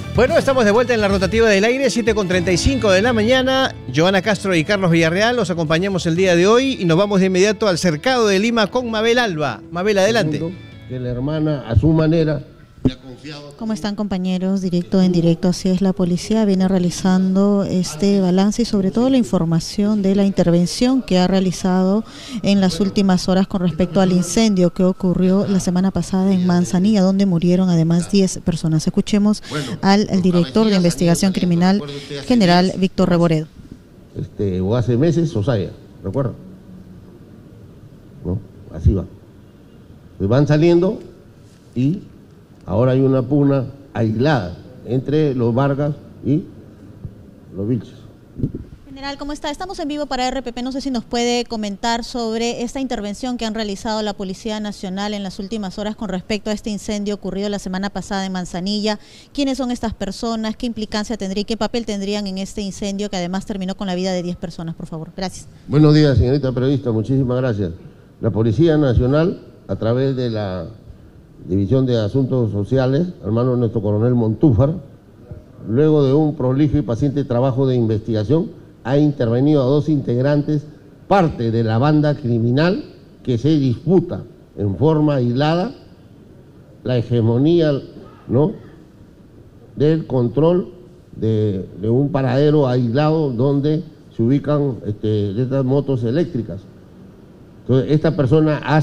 Bueno, estamos de vuelta en la rotativa del aire, 7:35 de la mañana. Joana Castro y Carlos Villarreal los acompañamos el día de hoy y nos vamos de inmediato al cercado de Lima con Mabel Alba. Mabel, adelante. Que la hermana, a su manera, le ha confiado. ¿Cómo están, compañeros? Directo en directo, así es, la policía viene realizando este balance y sobre todo la información de la intervención que ha realizado en las últimas horas con respecto al incendio que ocurrió la semana pasada en Manzanilla, donde murieron además 10 personas. Escuchemos al director de investigación criminal, general Víctor Reboredo. O hace meses, Osaya, ¿recuerdan? ¿No? Así va. Se van saliendo y ahora hay una pugna aislada entre los Vargas y los Vilches. General, ¿cómo está? Estamos en vivo para RPP. No sé si nos puede comentar sobre esta intervención que han realizado la Policía Nacional en las últimas horas con respecto a este incendio ocurrido la semana pasada en Manzanilla. ¿Quiénes son estas personas? ¿Qué implicancia tendría y qué papel tendrían en este incendio que además terminó con la vida de 10 personas? Por favor, gracias. Buenos días, señorita periodista. Muchísimas gracias. La Policía Nacional, a través de la División de Asuntos Sociales, hermano nuestro coronel Montúfar, luego de un prolijo y paciente trabajo de investigación, ha intervenido a 2 integrantes, parte de la banda criminal que se disputa en forma aislada la hegemonía, ¿no?, del control de un paradero aislado donde se ubican estas motos eléctricas. Entonces, esta persona ha